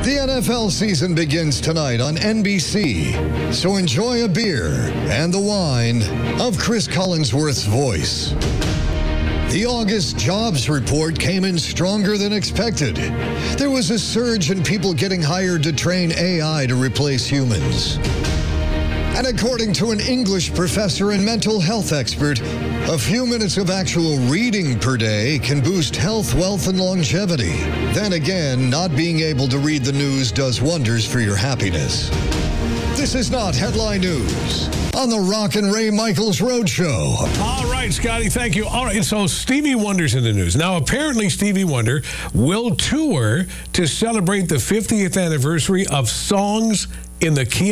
The NFL season begins tonight on NBC, so enjoy a beer and the wine of Chris Collinsworth's voice. The August jobs report came in stronger than expected. There was a surge in people getting hired to train AI to replace humans. And according to an English professor and mental health expert, a few minutes of actual reading per day can boost health, wealth, and longevity. Then again, not being able to read the news does wonders for your happiness. This is not Headline News on the Rock and Ray Michaels Roadshow. All right, Scotty, thank you. All right, so Stevie Wonder's in the news. Now, apparently Stevie Wonder will tour to celebrate the 50th anniversary of Songs in the Key